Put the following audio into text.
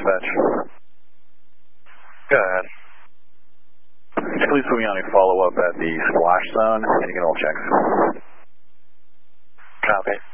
dispatch. Go ahead. Please put me on a follow-up at the splash zone and you can all checks. Copy.